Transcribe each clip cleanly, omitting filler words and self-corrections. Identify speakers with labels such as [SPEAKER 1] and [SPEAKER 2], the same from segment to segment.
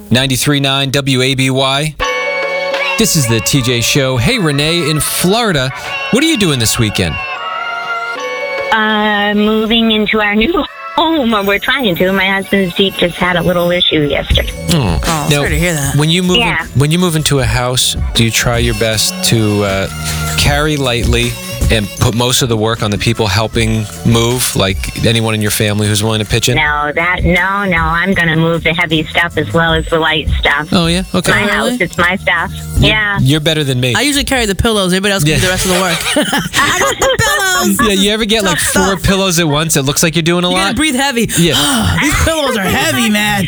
[SPEAKER 1] 93.9 WABY. This is the TJ Show. Hey, Renee in Florida. What are you doing this weekend?
[SPEAKER 2] Moving into our new home, or we're trying to. My husband's Jeep just had a little issue yesterday.
[SPEAKER 1] Oh,
[SPEAKER 3] sorry to hear that.
[SPEAKER 1] When you move into a house, do you try your best to carry lightly and put most of the work on the people helping move, like anyone in your family who's willing to pitch in?
[SPEAKER 2] No, I'm going to move the heavy stuff as well as the light stuff.
[SPEAKER 1] Oh, yeah? Okay.
[SPEAKER 2] My house, it's my stuff. Yeah.
[SPEAKER 1] You're better than me.
[SPEAKER 3] I usually carry the pillows. Everybody else can do the rest of the work. I got the pillows.
[SPEAKER 1] Yeah, you ever get like 4 pillows at once? It looks like you're doing a lot.
[SPEAKER 3] You gotta breathe heavy.
[SPEAKER 1] Yeah.
[SPEAKER 3] These pillows are heavy, man.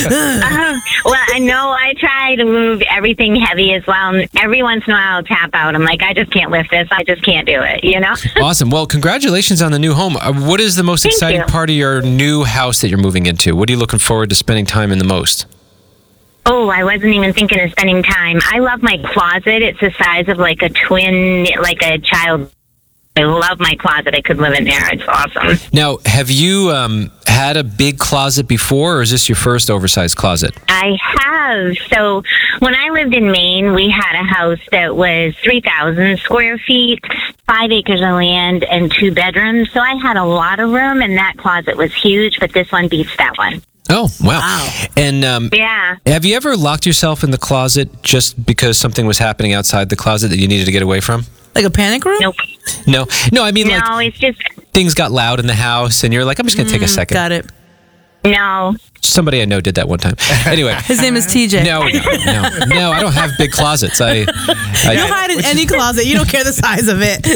[SPEAKER 2] Well, I know I try to move everything heavy as well. And every once in a while I'll tap out. I'm like, I just can't lift this. I just can't do it, you know?
[SPEAKER 1] Awesome. Well, congratulations on the new home. What is the most exciting part of your new house that you're moving into? What are you looking forward to spending time in the most?
[SPEAKER 2] Oh, I wasn't even thinking of spending time. I love my closet. It's the size of like a twin, like a child. I love my closet. I could live in there. It's awesome.
[SPEAKER 1] Now, have you had a big closet before, or is this your first oversized closet?
[SPEAKER 2] I have. So when I lived in Maine, we had a house that was 3,000 square feet, 5 acres of land, and 2 bedrooms. So I had a lot of room, and that closet was huge, but this one beats that one.
[SPEAKER 1] Oh, wow. And
[SPEAKER 2] yeah.
[SPEAKER 1] Have you ever locked yourself in the closet just because something was happening outside the closet that you needed to get away from?
[SPEAKER 3] Like a panic room?
[SPEAKER 2] Nope.
[SPEAKER 1] No, I mean,
[SPEAKER 2] no, it's just
[SPEAKER 1] things got loud in the house, and you're like, I'm just going to take a second.
[SPEAKER 3] Got it.
[SPEAKER 2] No.
[SPEAKER 1] Somebody I know did that one time. Anyway.
[SPEAKER 3] His name is TJ.
[SPEAKER 1] No, I don't have big closets. I
[SPEAKER 3] you hide in any closet. You don't care the size of it.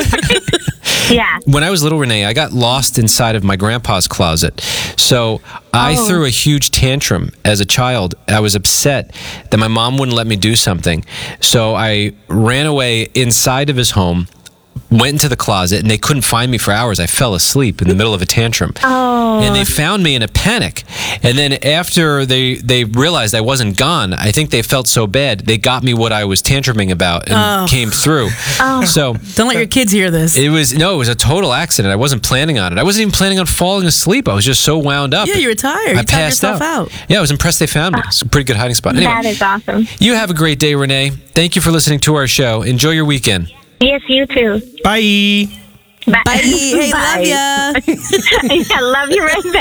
[SPEAKER 2] Yeah.
[SPEAKER 1] When I was little, Renee, I got lost inside of my grandpa's closet. So I threw a huge tantrum as a child. I was upset that my mom wouldn't let me do something. So I ran away inside of his home, went into the closet, and they couldn't find me for hours. I fell asleep in the middle of a tantrum. And they found me in a panic. And then after they realized I wasn't gone, I think they felt so bad, they got me what I was tantruming about and came through. So
[SPEAKER 3] don't let your kids hear this.
[SPEAKER 1] It was a total accident. I wasn't planning on it. I wasn't even planning on falling asleep. I was just so wound up.
[SPEAKER 3] Yeah, you were tired.
[SPEAKER 1] I passed out. Yeah, I was impressed they found me. It's a pretty good hiding spot. Anyway,
[SPEAKER 2] that is awesome.
[SPEAKER 1] You have a great day, Renee. Thank you for listening to our show. Enjoy your weekend.
[SPEAKER 2] Yes, you too.
[SPEAKER 4] Bye.
[SPEAKER 2] Bye.
[SPEAKER 3] Bye. Hey,
[SPEAKER 2] Bye.
[SPEAKER 3] love ya.
[SPEAKER 2] I love you right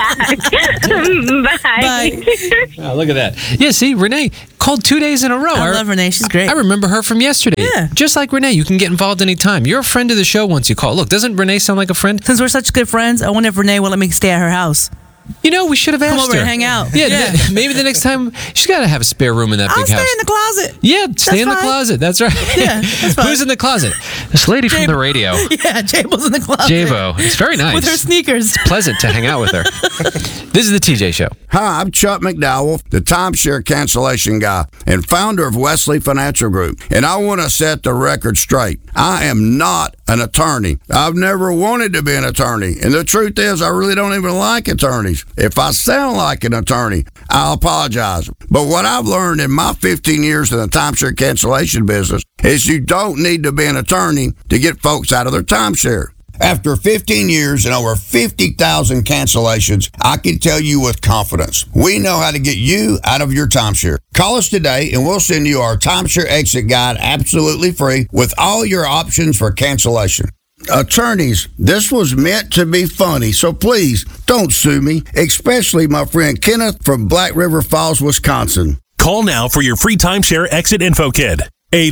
[SPEAKER 2] back. Bye.
[SPEAKER 1] Oh, look at that. Yeah, see, Renee called 2 days in a row.
[SPEAKER 3] I love Renee. She's great.
[SPEAKER 1] I remember her from yesterday.
[SPEAKER 3] Yeah.
[SPEAKER 1] Just like Renee, you can get involved anytime. You're a friend of the show once you call. Look, doesn't Renee sound like a friend?
[SPEAKER 3] Since we're such good friends, I wonder if Renee will let me stay at her house.
[SPEAKER 1] You know, we should have asked her.
[SPEAKER 3] Come over and hang out.
[SPEAKER 1] Yeah. Maybe the next time, she's got to have a spare room in that big house.
[SPEAKER 3] I'll stay in the closet.
[SPEAKER 1] Yeah, stay in the closet. That's right.
[SPEAKER 3] Yeah, that's fine.
[SPEAKER 1] Who's in the closet? This lady from the radio.
[SPEAKER 3] Yeah, Javo's in the closet.
[SPEAKER 1] Javo. It's very nice.
[SPEAKER 3] With her sneakers.
[SPEAKER 1] It's pleasant to hang out with her. This is the TJ Show.
[SPEAKER 5] Hi, I'm Chuck McDowell, the timeshare cancellation guy and founder of Wesley Financial Group. And I want to set the record straight. I am not an attorney. I've never wanted to be an attorney. And the truth is, I really don't even like attorneys. If I sound like an attorney, I'll apologize. But what I've learned in my 15 years in the timeshare cancellation business is you don't need to be an attorney to get folks out of their timeshare. After 15 years and over 50,000 cancellations, I can tell you with confidence, we know how to get you out of your timeshare. Call us today and we'll send you our timeshare exit guide absolutely free with all your options for cancellation. Attorneys, this was meant to be funny, so please don't sue me, especially my friend Kenneth from Black River Falls, Wisconsin.
[SPEAKER 6] Call now for your free timeshare exit info kit.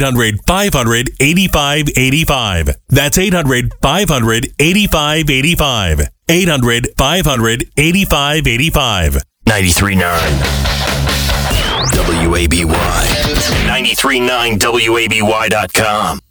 [SPEAKER 6] 800-500-8585. That's 800-500-8585. 800-500-8585.
[SPEAKER 7] 93.9 WABY. 93.9 WABY.com.